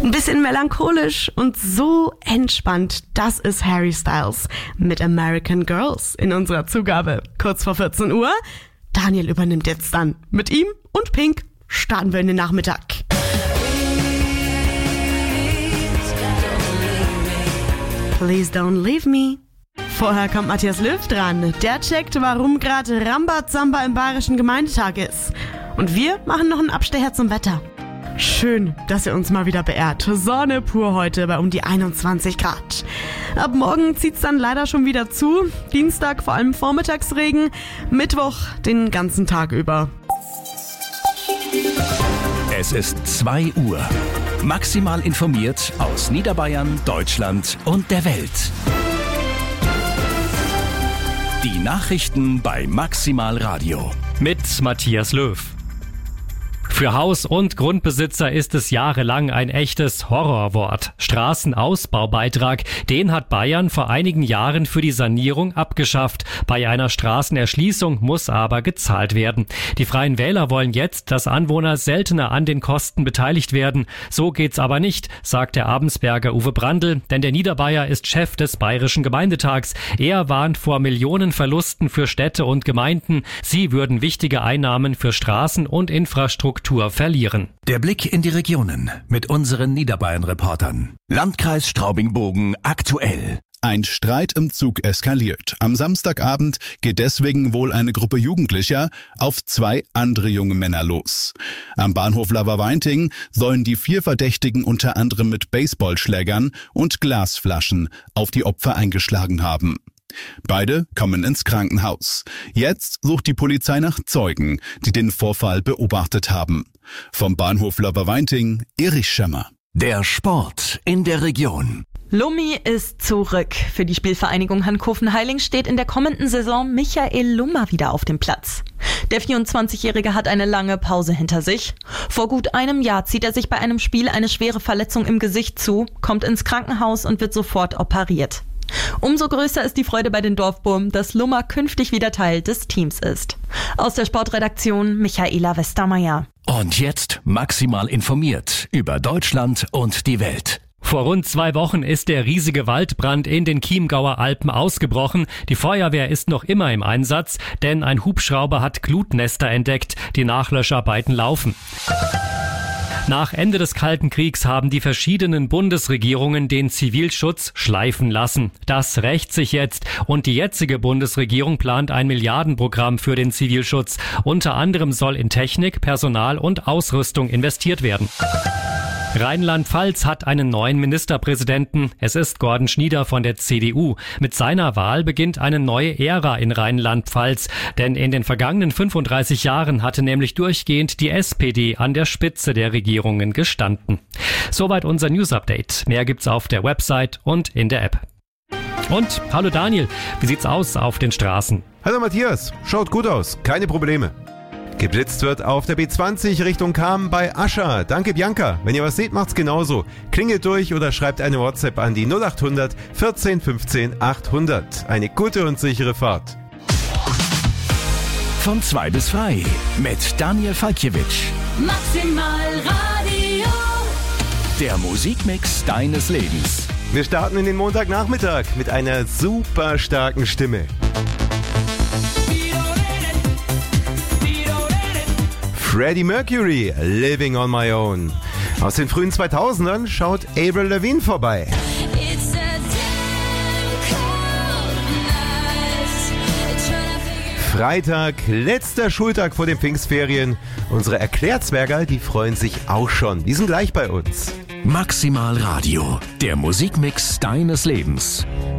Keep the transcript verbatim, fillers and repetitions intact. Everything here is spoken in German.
Ein bisschen melancholisch und so entspannt. Das ist Harry Styles mit American Girls in unserer Zugabe. Kurz vor vierzehn Uhr. Daniel übernimmt jetzt dann. Mit ihm und Pink starten wir in den Nachmittag. Please don't leave me. Vorher kommt Matthias Löw dran. Der checkt, warum gerade Rambazamba im Bayerischen Gemeindetag ist. Und wir machen noch einen Abstecher zum Wetter. Schön, dass ihr uns mal wieder beehrt. Sonne pur heute bei um die einundzwanzig Grad. Ab morgen zieht's dann leider schon wieder zu. Dienstag vor allem Vormittagsregen. Mittwoch den ganzen Tag über. Es ist zwei Uhr. Maximal informiert aus Niederbayern, Deutschland und der Welt. Die Nachrichten bei Maximal Radio. Mit Matthias Löw. Für Haus- und Grundbesitzer ist es jahrelang ein echtes Horrorwort. Straßenausbaubeitrag, den hat Bayern vor einigen Jahren für die Sanierung abgeschafft. Bei einer Straßenerschließung muss aber gezahlt werden. Die Freien Wähler wollen jetzt, dass Anwohner seltener an den Kosten beteiligt werden. So geht's aber nicht, sagt der Abensberger Uwe Brandl, denn der Niederbayer ist Chef des Bayerischen Gemeindetags. Er warnt vor Millionenverlusten für Städte und Gemeinden. Sie würden wichtige Einnahmen für Straßen und Infrastruktur verlieren. Der Blick in die Regionen mit unseren Niederbayern-Reportern. Landkreis Straubing-Bogen aktuell. Ein Streit im Zug eskaliert. Am Samstagabend geht deswegen wohl eine Gruppe Jugendlicher auf zwei andere junge Männer los. Am Bahnhof Laberweinting sollen die vier Verdächtigen unter anderem mit Baseballschlägern und Glasflaschen auf die Opfer eingeschlagen haben. Beide kommen ins Krankenhaus. Jetzt sucht die Polizei nach Zeugen, die den Vorfall beobachtet haben. Vom Bahnhof Laberweinting, Erich Schemmer. Der Sport in der Region. Lummi ist zurück. Für die Spielvereinigung Hankofen-Heiling steht in der kommenden Saison Michael Lummer wieder auf dem Platz. Der vierundzwanzigjährige hat eine lange Pause hinter sich. Vor gut einem Jahr zieht er sich bei einem Spiel eine schwere Verletzung im Gesicht zu, kommt ins Krankenhaus und wird sofort operiert. Umso größer ist die Freude bei den Dorfburm, dass Lummer künftig wieder Teil des Teams ist. Aus der Sportredaktion Michaela Westermeier. Und jetzt maximal informiert über Deutschland und die Welt. Vor rund zwei Wochen ist der riesige Waldbrand in den Chiemgauer Alpen ausgebrochen. Die Feuerwehr ist noch immer im Einsatz, denn ein Hubschrauber hat Glutnester entdeckt. Die Nachlöscharbeiten laufen. Nach Ende des Kalten Kriegs haben die verschiedenen Bundesregierungen den Zivilschutz schleifen lassen. Das rächt sich jetzt und die jetzige Bundesregierung plant ein Milliardenprogramm für den Zivilschutz. Unter anderem soll in Technik, Personal und Ausrüstung investiert werden. Rheinland-Pfalz hat einen neuen Ministerpräsidenten. Es ist Gordon Schnieder von der C D U. Mit seiner Wahl beginnt eine neue Ära in Rheinland-Pfalz. Denn in den vergangenen fünfunddreißig Jahren hatte nämlich durchgehend die S P D an der Spitze der Regierungen gestanden. Soweit unser News-Update. Mehr gibt's auf der Website und in der App. Und, hallo Daniel, wie sieht's aus auf den Straßen? Hallo Matthias, schaut gut aus, keine Probleme. Geblitzt wird auf der B zwanzig Richtung Cham bei Ascha. Danke Bianca. Wenn ihr was seht, macht's genauso. Klingelt durch oder schreibt eine WhatsApp an die null acht hundert vierzehn fünfzehn achthundert. Eine gute und sichere Fahrt. Von zwei bis frei mit Daniel Falkiewicz. Maximal Radio. Der Musikmix deines Lebens. Wir starten in den Montagnachmittag mit einer super starken Stimme. Freddie Mercury, Living on My Own. Aus den frühen zweitausendern schaut Avril Lavigne vorbei. Freitag, letzter Schultag vor den Pfingstferien. Unsere Erklärzwerger, die freuen sich auch schon. Die sind gleich bei uns. Maximal Radio, der Musikmix deines Lebens.